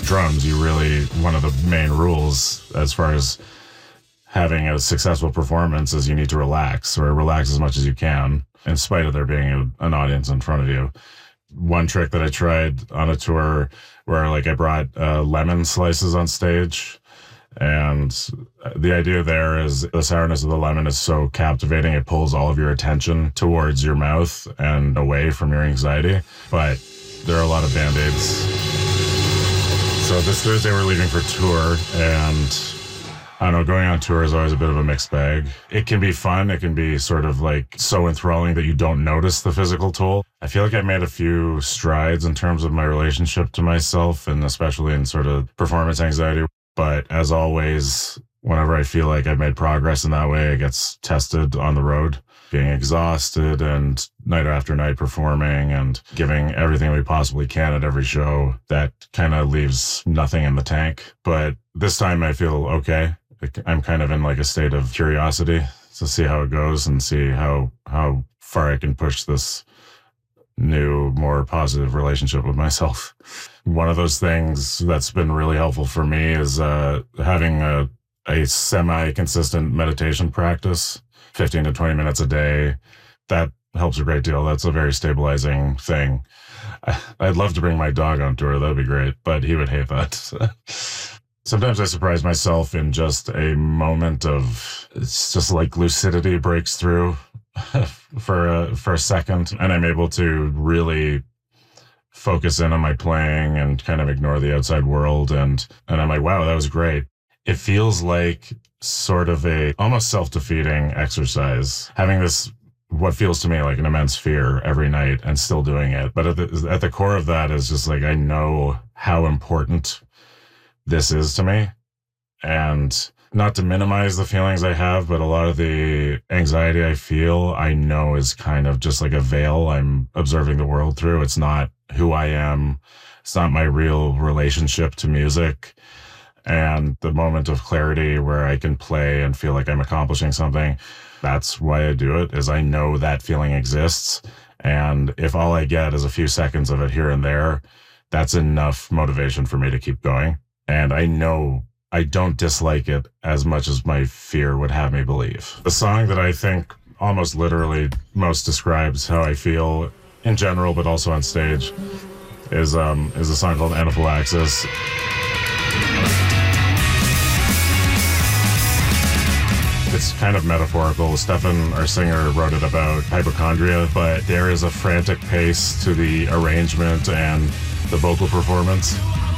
drums, one of the main rules as far as having a successful performance is you need to relax as much as you can, in spite of there being an audience in front of you. One trick that I tried on a tour where I brought lemon slices on stage, and the idea there is the sourness of the lemon is so captivating, it pulls all of your attention towards your mouth and away from your anxiety. But there are a lot of Band-Aids. So this Thursday we're leaving for tour, and I don't know, going on tour is always a bit of a mixed bag. It can be fun. It can be sort of so enthralling that you don't notice the physical toll. I feel like I made a few strides in terms of my relationship to myself, and especially in sort of performance anxiety. But as always, whenever I feel like I've made progress in that way, it gets tested on the road. Being exhausted and night after night performing and giving everything we possibly can at every show, that kind of leaves nothing in the tank. But this time I feel okay. I'm kind of in a state of curiosity to see how it goes and see how far I can push this new, more positive relationship with myself. One of those things that's been really helpful for me is having a semi-consistent meditation practice, 15 to 20 minutes a day. That helps a great deal. That's a very stabilizing thing. I'd love to bring my dog on tour. That'd be great, but he would hate that. Sometimes I surprise myself in just a moment of, it's just lucidity breaks through for a second, and I'm able to really focus in on my playing and kind of ignore the outside world. And I'm like, wow, that was great. It feels like sort of a almost self-defeating exercise, having this, what feels to me like an immense fear every night and still doing it. But at the core of that is just I know how important this is to me, and not to minimize the feelings I have, but a lot of the anxiety I feel, I know is kind of just like a veil I'm observing the world through. It's not who I am. It's not my real relationship to music. And the moment of clarity where I can play and feel like I'm accomplishing something, that's why I do it, is I know that feeling exists. And if all I get is a few seconds of it here and there, that's enough motivation for me to keep going. And I know I don't dislike it as much as my fear would have me believe. The song that I think almost literally most describes how I feel in general, but also on stage, is a song called Anaphylaxis. It's kind of metaphorical. Stefan, our singer, wrote it about hypochondria, but there is a frantic pace to the arrangement and the vocal performance.